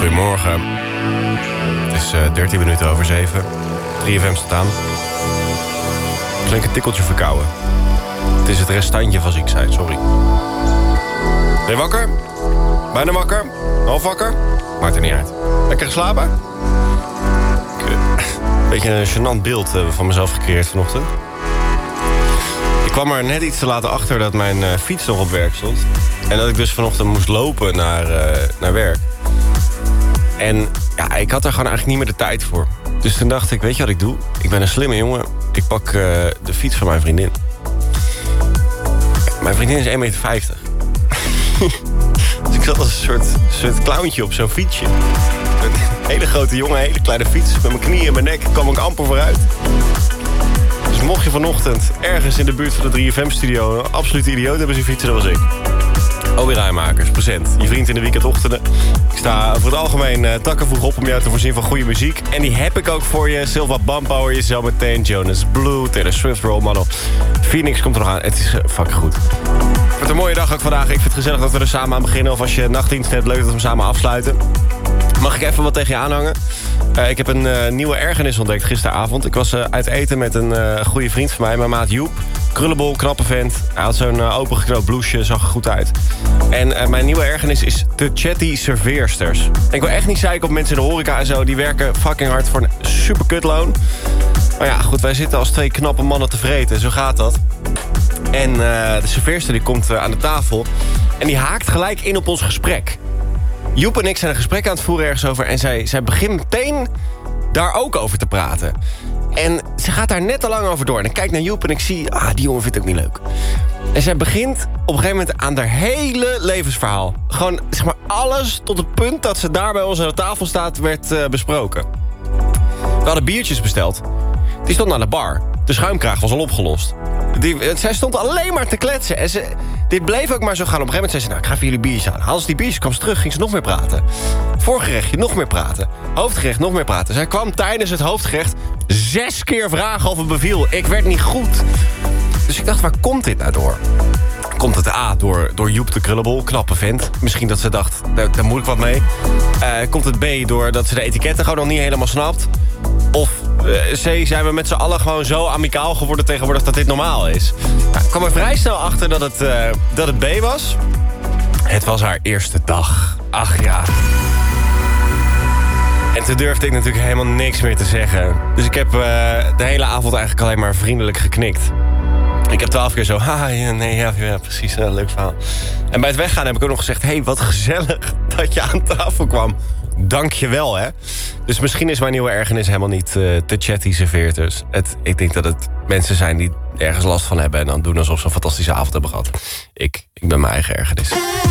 Goedemorgen. Het is 13 minuten over 7. 3FM staat aan. Klink een tikkeltje verkouden. Het is het restantje van ziek zijn, sorry. Ben je wakker? Bijna wakker? Half wakker? Maakt er niet uit. Lekker geslapen? Een beetje een gênant beeld van mezelf gecreëerd vanochtend. Ik kwam er net iets te laat achter dat mijn fiets nog op werk stond. En dat ik dus vanochtend moest lopen naar werk. En ja, ik had er gewoon eigenlijk niet meer de tijd voor. Dus toen dacht ik, weet je wat ik doe? Ik ben een slimme jongen. Ik pak de fiets van mijn vriendin. Mijn vriendin is 1,50 meter. Dus ik zat als een soort clowntje op zo'n fietsje. Een hele grote jongen, een hele kleine fiets. Met mijn knieën en mijn nek kwam ik amper vooruit. Dus mocht je vanochtend ergens in de buurt van de 3FM-studio... een absolute idioot hebben zien fietsen, dat was ik. Obi Rijmakers, present. Je vriend in de weekendochtenden. Ik sta voor het algemeen takken vroeg op om jou te voorzien van goede muziek. En die heb ik ook voor je. Silva Bampower, je zo meteen. Jonas Blue, Taylor Swift, Role Model. Phoenix komt er nog aan. Het is fucking goed. Het wordt een mooie dag ook vandaag. Ik vind het gezellig dat we er samen aan beginnen. Of als je nachtdienst hebt, leuk dat we hem samen afsluiten. Mag ik even wat tegen je aanhangen? Ik heb een nieuwe ergernis ontdekt gisteravond. Ik was uit eten met een goede vriend van mij, mijn maat Joep. Krullenbol, knappe vent. Hij had zo'n opengeknoopt blouseje, zag er goed uit. En mijn nieuwe ergernis is de chatty serveersters. Ik wil echt niet zeiken op mensen in de horeca en zo. Die werken fucking hard voor een super kutloon. Maar ja, goed, wij zitten als twee knappe mannen te vreten. Zo gaat dat. En de serveerster die komt aan de tafel. En die haakt gelijk in op ons gesprek. Joep en ik zijn een gesprek aan het voeren ergens over. En zij begint meteen daar ook over te praten. En ze gaat daar net te lang over door. En ik kijk naar Joep en ik zie, die jongen vindt het ook niet leuk. En zij begint op een gegeven moment aan haar hele levensverhaal. Gewoon, zeg maar, alles tot het punt dat ze daar bij ons aan de tafel staat, werd besproken. We hadden biertjes besteld. Die stond aan de bar. De schuimkraag was al opgelost. Zij stond alleen maar te kletsen. En dit bleef ook maar zo gaan. Op een gegeven moment zei ze, nou, ik ga even jullie biertjes aan. Haalde ze die biertjes, kwam ze terug, ging ze nog meer praten. Voorgerechtje, nog meer praten. Hoofdgerecht, nog meer praten. Zij kwam tijdens het hoofdgerecht 6 keer vragen of het beviel. Ik werd niet goed. Dus ik dacht, waar komt dit nou door? Komt het A, door Joep de Krullenbol, knappe vent. Misschien dat ze dacht, daar moet ik wat mee. Komt het B, doordat ze de etiketten gewoon nog niet helemaal snapt. Of C, zijn we met z'n allen gewoon zo amicaal geworden tegenwoordig dat dit normaal is. Nou, ik kwam er vrij snel achter dat het B was. Het was haar eerste dag. Ach ja. En toen durfde ik natuurlijk helemaal niks meer te zeggen. Dus ik heb de hele avond eigenlijk alleen maar vriendelijk geknikt. Ik heb 12 keer zo, ja, precies, leuk verhaal. En bij het weggaan heb ik ook nog gezegd, hey, wat gezellig dat je aan tafel kwam. Dank je wel, hè. Dus misschien is mijn nieuwe ergernis helemaal niet te chatty serveerters. Ik denk dat het mensen zijn die ergens last van hebben en dan doen alsof ze een fantastische avond hebben gehad. Ik ben mijn eigen ergernis.